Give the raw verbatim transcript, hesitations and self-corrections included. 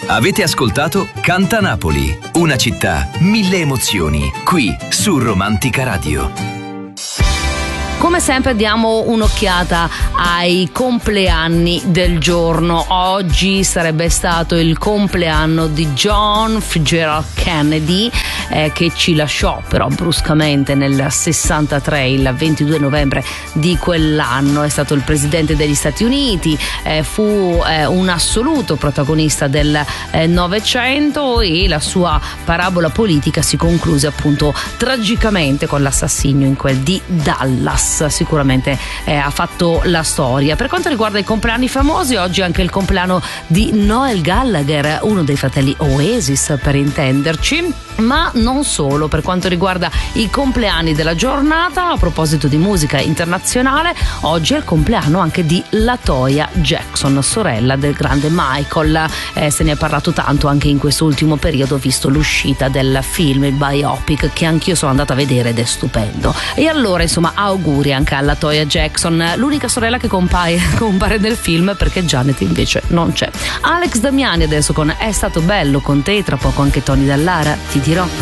Avete ascoltato Canta Napoli, una città, mille emozioni, qui su Romantica Radio. Come sempre diamo un'occhiata ai compleanni del giorno. Oggi sarebbe stato il compleanno di John Fitzgerald Kennedy, eh, che ci lasciò però bruscamente nel sessantatré, il ventidue novembre di quell'anno. È stato il presidente degli Stati Uniti, eh, fu eh, un assoluto protagonista del eh, Novecento, e la sua parabola politica si concluse appunto tragicamente con l'assassinio in quel di Dallas. Sicuramente eh, ha fatto la storia. Per quanto riguarda i compleanni famosi, oggi anche il compleanno di Noel Gallagher, uno dei fratelli Oasis per intenderci, ma non solo. Per quanto riguarda i compleanni della giornata, a proposito di musica internazionale, oggi è il compleanno anche di LaToya Jackson, sorella del grande Michael. Eh, se ne è parlato tanto anche in questo ultimo periodo, visto l'uscita del film, il biopic, che anch'io sono andata a vedere ed è stupendo. E allora insomma auguri anche a LaToya Jackson, l'unica sorella che compare, compare nel film, perché Janet invece non c'è. Alex Damiani adesso con È stato bello con te, tra poco anche Tony Dallara, ti dirò.